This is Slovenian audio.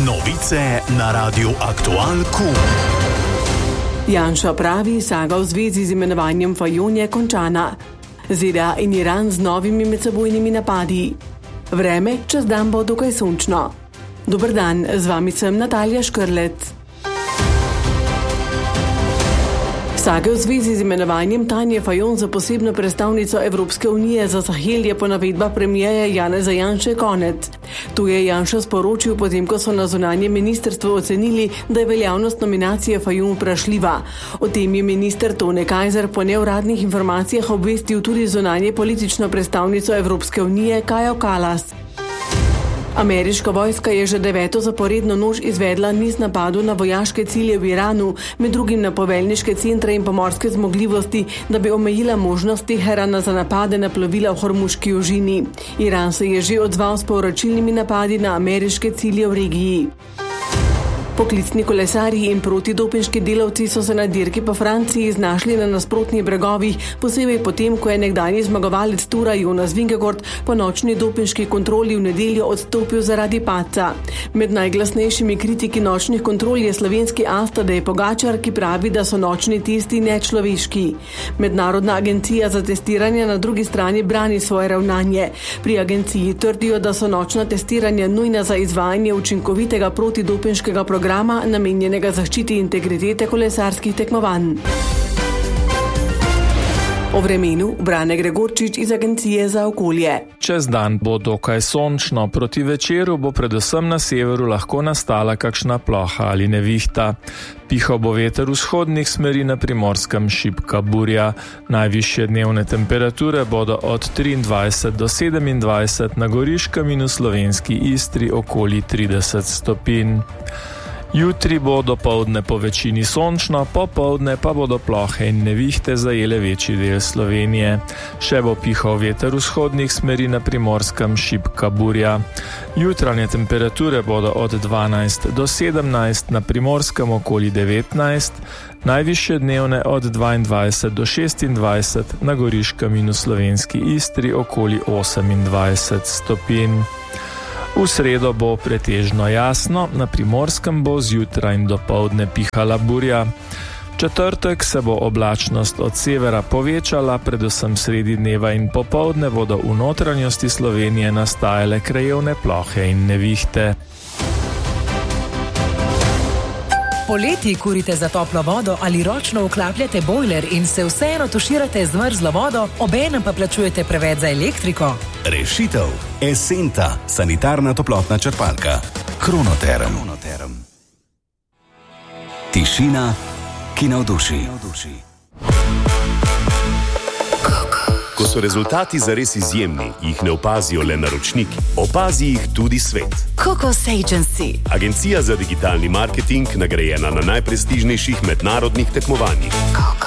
Novice na Radiu Aktualku. Janša pravi, saga v zvezi z imenovanjem Fajon je končana. ZDA in Iran z novimi medsebojnimi napadi. Vreme čez dan bo dokaj sončno. Dober dan, z vami sem Natalija Škrlec. Saga v zvezi z imenovanjem Tanje Fajon za posebno predstavnico Evropske unije za Sahel je po navedbah premierja Janeza Janše konec. To je Janša sporočil potem, ko so na zunanjem ministrstvu ocenili, da je veljavnost nominacije Fajon vprašljiva. O tem je minister Tone Kajzer po neuradnih informacijah obvestil tudi zunanje politično predstavnico Evropske unije Kajo Kallas. Ameriška vojska je že 9. zaporedno noč izvedla niz napadov na vojaške cilje v Iranu, med drugim na poveljniške centre in pomorske zmogljivosti, da bi omejila možnost Teherana za napade na plovila v Hormuški ožini. Iran se je že odzval s povračilnimi napadi na ameriške cilje v regiji. Poklicni kolesarji in protidopinški delavci so se na dirki po Franciji znašli na nasprotnih bregovih, posebej potem, ko je nekdanji zmagovalec Tura Jonas Vingegaard po nočni dopinški kontroli v nedeljo odstopil zaradi padca. Med najglasnejšimi kritiki nočnih kontrol je slovenski as Tadej Pogačar, ki pravi, da so nočni testi nečloveški. Mednarodna agencija za testiranje na drugi strani brani svoje ravnanje. Pri agenciji trdijo, da so nočna testiranja nujna za izvajanje učinkovitega protidopinškega programa, namenjenega zaščiti integritete kolesarskih tekmovanj. O vremenu Brane Gregorčič iz Agencije za okolje. Čez dan bo dokaj sončno, proti večeru bo predvsem na severu lahko nastala kakšna ploha ali nevihta. Pihal bo veter vzhodnih smeri, na Primorskem šibka burja. Najvišje dnevne temperature bodo od 23 do 27, na Goriškem in v slovenski Istri okoli 30 stopinj. Jutri bo dopoldne po večini sončno, popoldne pa bodo plohe in nevihte zajele večji del Slovenije. Še bo pihal veter vzhodnih smeri, na Primorskem šibka burja. Jutranje temperature bodo od 12 do 17, na Primorskem okoli 19, najvišje dnevne od 22 do 26, na Goriškem in v slovenski Istri okoli 28 stopinj. V sredo bo pretežno jasno, na Primorskem bo zjutraj in dopoldne pihala burja. V četrtek se bo oblačnost od severa povečala, predvsem sredi dneva in popoldne bodo v notranjosti Slovenije nastajale krajevne plohe in nevihte. Poleti kurite za toplo vodo ali ročno vklapljate bojler in se vseeno tuširate z mrzlo vodo, obenem pa plačujete preveč za elektriko? Rešitev. Esenta, sanitarna toplotna črpalka. Kronoterm. Tišina, ki navduši. Ko so rezultati zares izjemni, jih ne opazijo le naročniki, opazi jih tudi svet. Cocos Agency. Agencija za digitalni marketing, nagrajena na najprestižnejših mednarodnih tekmovanjih.